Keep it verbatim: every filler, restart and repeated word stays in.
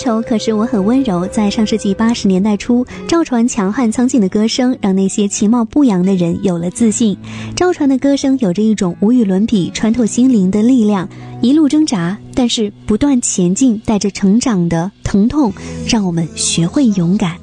愁，可是我很温柔。在上世纪八十年代初，赵传强悍苍劲的歌声让那些其貌不扬的人有了自信。赵传的歌声有着一种无与伦比、穿透心灵的力量，一路挣扎，但是不断前进，带着成长的疼痛，让我们学会勇敢。